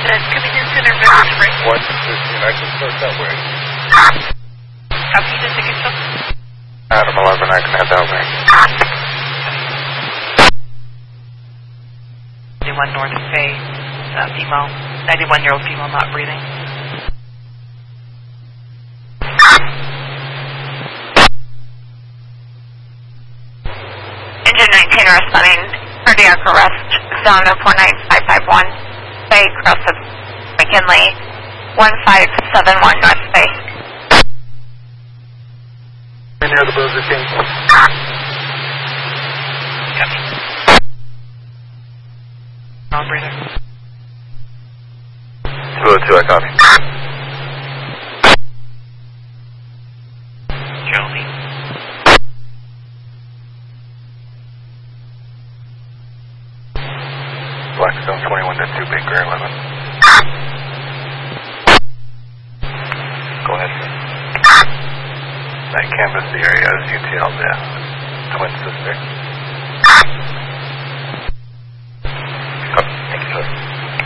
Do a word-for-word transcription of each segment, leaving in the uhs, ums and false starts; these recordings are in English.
Then Covington Center, Village Break. one fifteen, I can start that way. Copy the ticket show. Adam eleven, I can head that way. ninety-one North Bay, uh, female, ninety-one-year-old female not breathing. Engine nineteen responding, cardiac arrest, zone of four nine five five one, Bay, cross of McKinley, one five seven one North Bay. Near the Burger King. Copy. Non-breather. two oh two, I copy. Jolie. Blackstone twenty-one to two, Baker eleven. Go ahead, sir. I canvass the area as U T L, the twin sister. Oh, thank you, sir.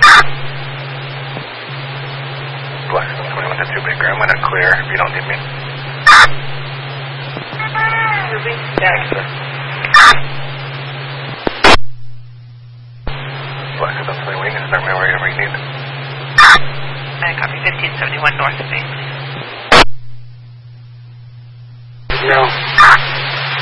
Blackstone twenty-one to two, Baker. I'm going to clear if you don't need me. Moving. Thanks, sir. Blackstone twenty-one, you can start me wherever you need. And copy fifteen seventy-one North Bay, please.